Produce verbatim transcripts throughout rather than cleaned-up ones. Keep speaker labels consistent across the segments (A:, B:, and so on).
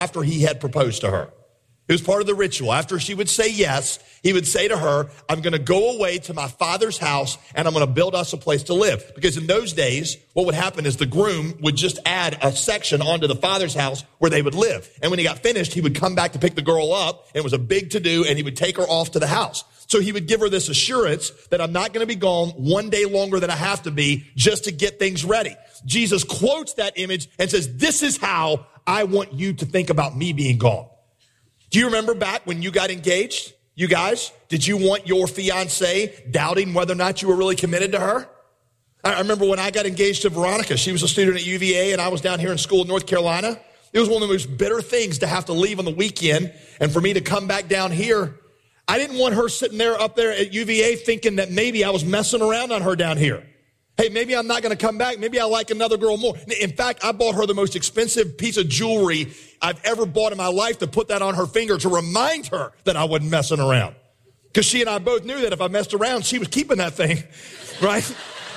A: after he had proposed to her. It was part of the ritual. After she would say yes, he would say to her, I'm going to go away to my father's house and I'm going to build us a place to live. Because in those days, what would happen is the groom would just add a section onto the father's house where they would live. And when he got finished, he would come back to pick the girl up. And it was a big to-do, and he would take her off to the house. So he would give her this assurance that I'm not going to be gone one day longer than I have to be just to get things ready. Jesus quotes that image and says, this is how I want you to think about me being gone. Do you remember back when you got engaged? You guys, did you want your fiance doubting whether or not you were really committed to her? I remember when I got engaged to Veronica. She was a student at U V A and I was down here in school in North Carolina. It was one of the most bitter things to have to leave on the weekend and for me to come back down here. I didn't want her sitting there up there at U V A thinking that maybe I was messing around on her down here. Hey, maybe I'm not going to come back. Maybe I like another girl more. In fact, I bought her the most expensive piece of jewelry I've ever bought in my life to put that on her finger to remind her that I wasn't messing around. Because she and I both knew that if I messed around, she was keeping that thing, right?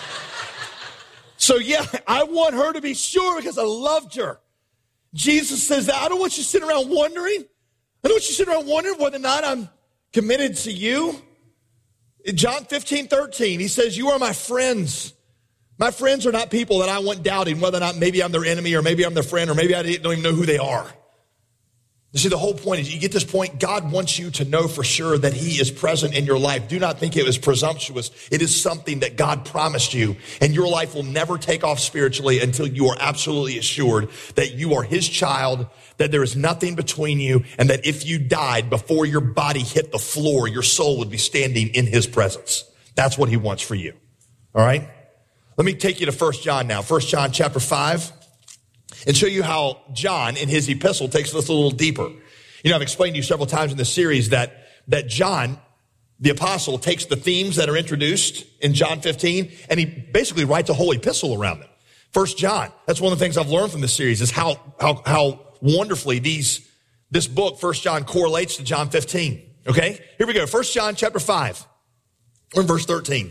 A: So yeah, I want her to be sure because I loved her. Jesus says that I don't want you sitting around wondering. I don't want you sitting around wondering whether or not I'm committed to you. In John fifteen, thirteen, he says, you are my friends. My friends are not people that I want doubting whether or not maybe I'm their enemy or maybe I'm their friend or maybe I don't even know who they are. You see, the whole point is you get this point, God wants you to know for sure that he is present in your life. Do not think it was presumptuous. It is something that God promised you, and your life will never take off spiritually until you are absolutely assured that you are his child, that there is nothing between you, and that if you died before your body hit the floor, your soul would be standing in his presence. That's what he wants for you. All right? Let me take you to First John now. First John chapter five. And show you how John in his epistle takes this a little deeper. You know, I've explained to you several times in this series that, that John, the apostle, takes the themes that are introduced in John fifteen and he basically writes a whole epistle around them. First John, that's one of the things I've learned from this series is how, how, how wonderfully these, this book, First John, correlates to John fifteen. Okay? Here we go. First John chapter five. We're in verse thirteen.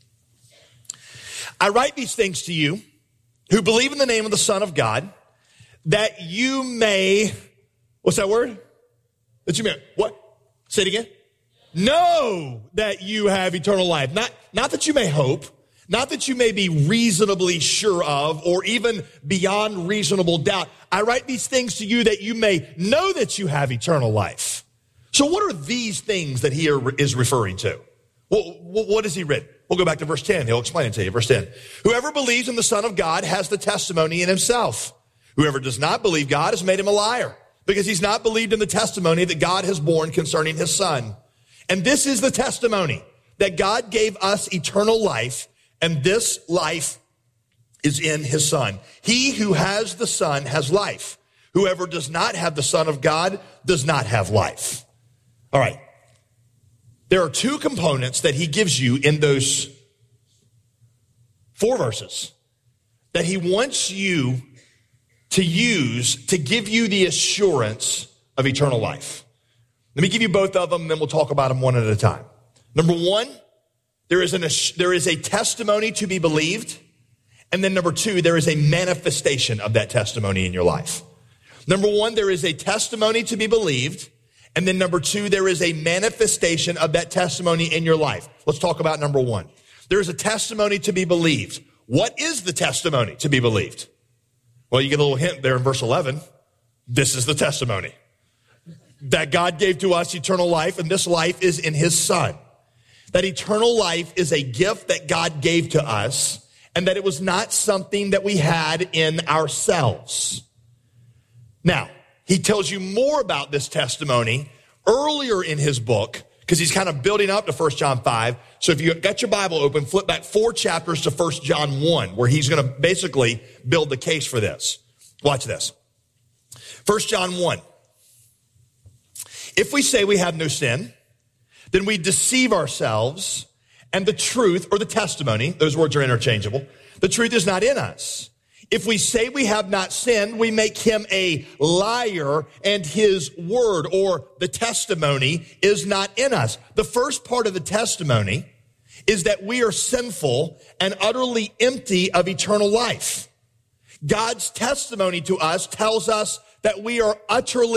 A: I write these things to you who believe in the name of the Son of God, that you may, what's that word? That you may, what? Say it again. Know that you have eternal life. Not, not that you may hope, not that you may be reasonably sure of, or even beyond reasonable doubt. I write these things to you that you may know that you have eternal life. So what are these things that he is referring to? Well, what has he written? We'll go back to verse ten. He'll explain it to you. Verse ten. Whoever believes in the Son of God has the testimony in himself. Whoever does not believe God has made him a liar, because he's not believed in the testimony that God has borne concerning his Son. And this is the testimony, that God gave us eternal life, and this life is in his Son. He who has the Son has life. Whoever does not have the Son of God does not have life. All right. There are two components that he gives you in those four verses that he wants you to use to give you the assurance of eternal life. Let me give you both of them, and then we'll talk about them one at a time. Number one, there is, an, there is a testimony to be believed. And then number two, there is a manifestation of that testimony in your life. Number one, there is a testimony to be believed. And then number two, there is a manifestation of that testimony in your life. Let's talk about number one. There is a testimony to be believed. What is the testimony to be believed? Well, you get a little hint there in verse eleven. This is the testimony. That God gave to us eternal life, and this life is in his Son. That eternal life is a gift that God gave to us, and that it was not something that we had in ourselves. Now, he tells you more about this testimony earlier in his book, because he's kind of building up to First John five. So if you got your Bible open, flip back four chapters to First John one, where he's going to basically build the case for this. Watch this. First John one. If we say we have no sin, then we deceive ourselves, and the truth, or the testimony, those words are interchangeable, the truth is not in us. If we say we have not sinned, we make him a liar, and his word, or the testimony, is not in us. The first part of the testimony is that we are sinful and utterly empty of eternal life. God's testimony to us tells us that we are utterly